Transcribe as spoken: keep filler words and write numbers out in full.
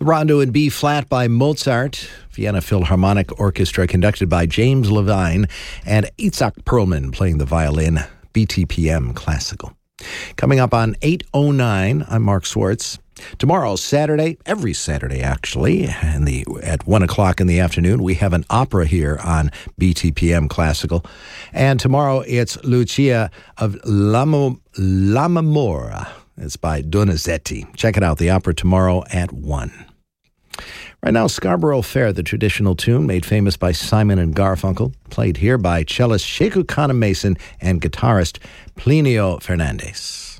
Rondo in B flat by Mozart, Vienna Philharmonic Orchestra conducted by James Levine, and Itzhak Perlman playing the violin, B T P M Classical. Coming up on eight oh nine, I'm Mark Swartz. Tomorrow, Saturday, every Saturday actually, in the, at one o'clock in the afternoon, we have an opera here on B T P M Classical. And tomorrow it's Lucia of L'Amo- Lammermoor. It's by Donizetti. Check it out, the opera tomorrow at one. Right now, Scarborough Fair, the traditional tune made famous by Simon and Garfunkel, played here by cellist Sheku Kana Mason and guitarist Plinio Fernandez.